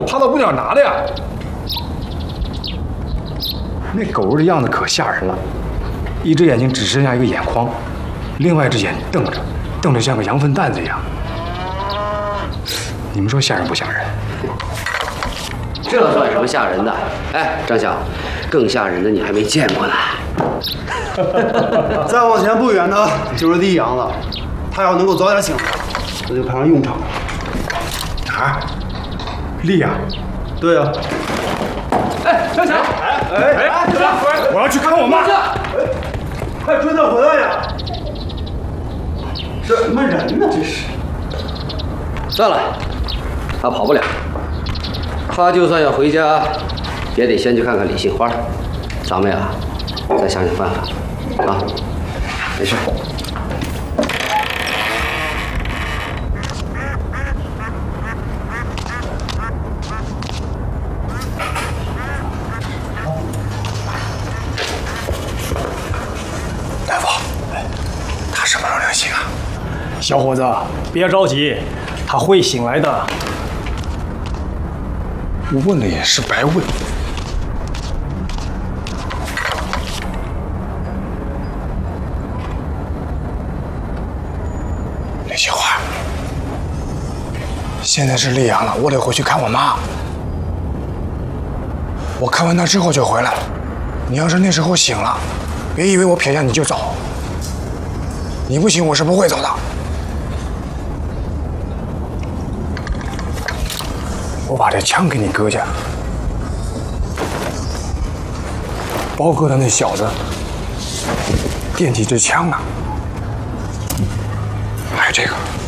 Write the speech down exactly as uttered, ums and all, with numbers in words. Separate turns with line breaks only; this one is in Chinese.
爬到姑娘哪了呀？
那狗的样子可吓人了，一只眼睛只剩下一个眼眶，另外一只眼瞪着，瞪得像个羊粪蛋子一样。你们说吓人不吓人？
这算什么吓人的？哎，张晓，更吓人的你还没见过呢。
再往前不远呢，就是丽阳了。他要能够早点醒来，我就派上用场了。
啊，丽阳？
对呀、啊。
哎，张强，哎哎哎，怎么？
我要去看我妈。
快追他回来呀！这什么人呢？这是。
算了，他跑不了。他就算要回家，也得先去看看李杏花。咱们呀，再想想办法啊。没事。
大夫，他什么时候能醒啊？
小伙子，别着急，他会醒来的。
我问了也是白问。李杏花，现在是丽阳了，我得回去看我妈。我看完她之后就回来。你要是那时候醒了，别以为我撇下你就走。你不醒，我是不会走的。我把这枪给你搁下，包哥的那小子惦记这枪呢，还有这个。